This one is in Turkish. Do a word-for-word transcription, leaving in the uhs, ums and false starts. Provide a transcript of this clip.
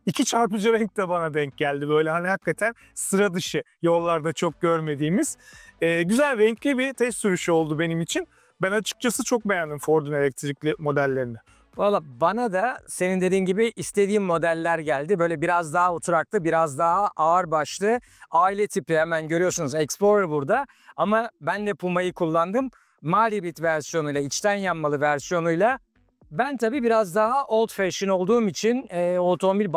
iki çarpıcı renk de bana denk geldi. Böyle hani hakikaten sıra dışı, yollarda çok görmediğimiz. Ee, güzel, renkli bir test sürüşü oldu benim için. Ben açıkçası çok beğendim Ford'un elektrikli modellerini. Valla bana da senin dediğin gibi istediğim modeller geldi. Böyle biraz daha oturaklı, biraz daha ağır başlı, aile tipi, hemen görüyorsunuz Explorer burada. Ama ben de Puma'yı kullandım. Malibit versiyonuyla, içten yanmalı versiyonuyla. Ben tabii biraz daha old fashion olduğum için e, otomobil